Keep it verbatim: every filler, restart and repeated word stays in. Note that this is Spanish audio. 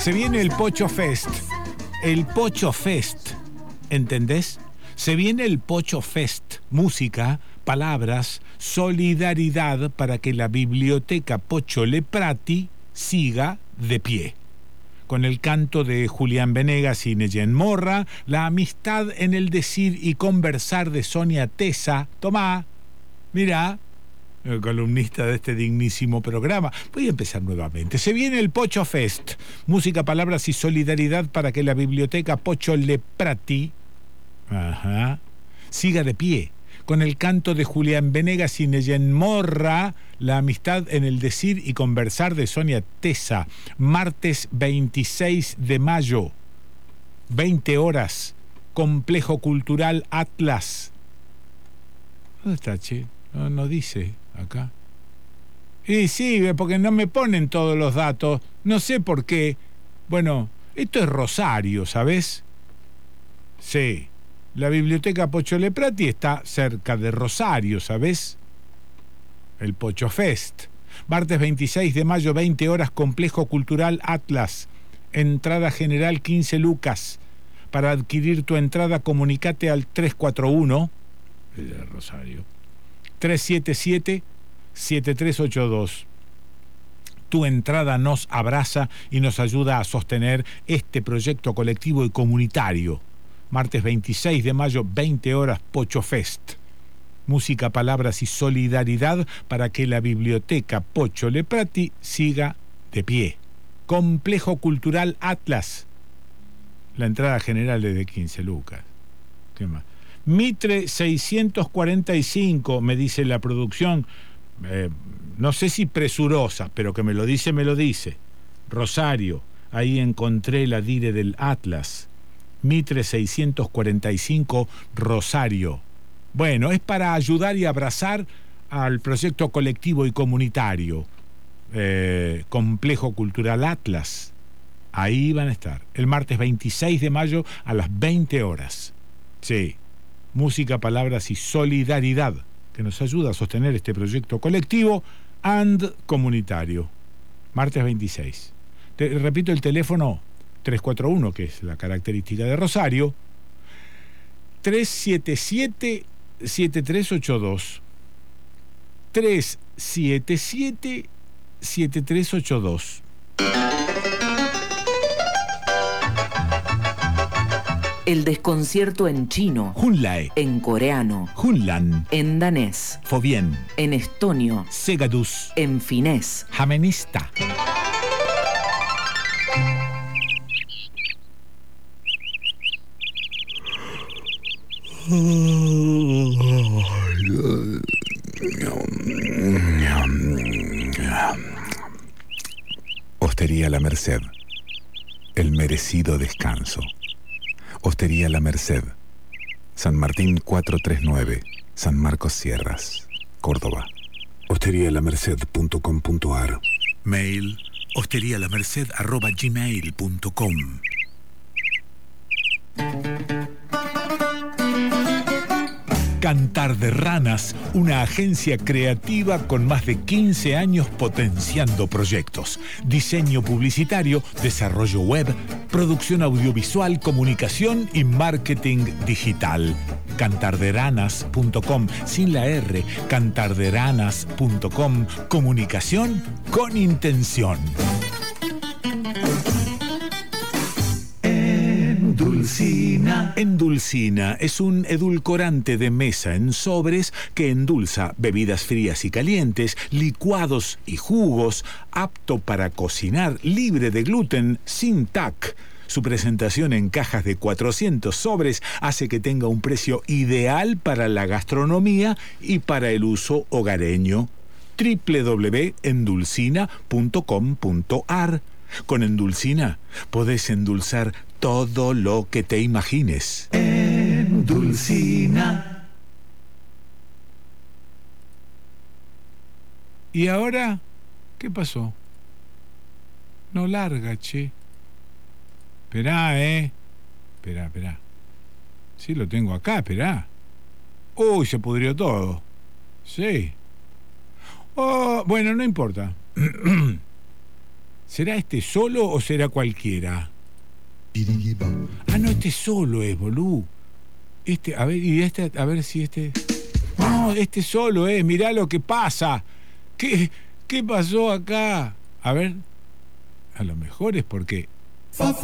Se viene el Pocho Fest. El Pocho Fest. ¿Entendés? Se viene el Pocho Fest. Música, palabras, solidaridad para que la biblioteca Pocho Leprati siga de pie. Con el canto de Julián Venegas y Neyen Morra, la amistad en el decir y conversar de Sonia Tesa. Tomá, mirá, el columnista de este dignísimo programa. Voy a empezar nuevamente. Se viene el Pocho Fest. Música, palabras y solidaridad para que la biblioteca Pocho Leprati ajá, siga de pie. Con el canto de Julián Venegas y Neyen Morra, la amistad en el decir y conversar de Sonia Tesa. Martes veintiséis de mayo, veinte horas, Complejo Cultural Atlas. ¿Dónde está, che? No, no dice acá. Y sí, porque no me ponen todos los datos. No sé por qué. Bueno, esto es Rosario, ¿sabes? Sí. La biblioteca Pocho Leprati está cerca de Rosario, ¿sabes? El Pocho Fest. Martes veintiséis de mayo, veinte horas, Complejo Cultural Atlas. Entrada general quince lucas. Para adquirir tu entrada, comunicate al tres cuatro uno, de Rosario, tres siete siete, siete tres ocho dos. Tu entrada nos abraza y nos ayuda a sostener este proyecto colectivo y comunitario. Martes veintiséis de mayo, veinte horas, Pocho Fest. Música, palabras y solidaridad para que la biblioteca Pocho Leprati siga de pie. Complejo Cultural Atlas. La entrada general es de quince lucas. ¿Qué más? Mitre seiscientos cuarenta y cinco, me dice la producción. Eh, no sé si presurosa, pero que me lo dice, me lo dice. Rosario, ahí encontré la dire del Atlas. Mitre seiscientos cuarenta y cinco, Rosario. Bueno, es para ayudar y abrazar al proyecto colectivo y comunitario. Eh, Complejo Cultural Atlas. Ahí van a estar. El martes veintiséis de mayo a las veinte horas. Sí. Música, palabras y solidaridad, que nos ayuda a sostener este proyecto colectivo and comunitario. Martes veintiséis. Te repito el teléfono. tres cuatro uno, que es la característica de Rosario, tres siete siete, siete tres ocho dos. tres siete siete, siete tres ocho dos. El desconcierto en chino, Hunlae, en coreano, Hunlan, en danés, Fobien, en estonio, Segadus, en finés. Jamenista. Hostería La Merced, el merecido descanso. Hostería La Merced, San Martín cuatrocientos treinta y nueve, San Marcos Sierras, Córdoba. hostería la merced punto com punto a r. Mail hosterialamerced arroba gmail punto com. Cantar de Ranas, una agencia creativa con más de quince años potenciando proyectos. Diseño publicitario, desarrollo web, producción audiovisual, comunicación y marketing digital. cantarderanas punto com, sin la R, cantarderanas punto com. Comunicación con intención. Endulcina. Endulcina es un edulcorante de mesa en sobres que endulza bebidas frías y calientes, licuados y jugos, apto para cocinar, libre de gluten, sin T A C. Su presentación en cajas de cuatrocientos sobres hace que tenga un precio ideal para la gastronomía y para el uso hogareño. doble u doble u doble u punto endulcina punto com punto a r. Con Endulcina podés endulzar todo lo que te imagines. Endulcina. ¿Y ahora qué pasó? No larga, che. Esperá, eh. Esperá, esperá. Sí, lo tengo acá, esperá. Uy, se pudrió todo. Sí. Oh, bueno, no importa. ¿Será este solo o será cualquiera? Ah, no, este solo es, bolú. Este, a ver, y este, a ver si este... No, este solo es, mirá lo que pasa. ¿Qué, qué pasó acá? A ver, a lo mejor es porque...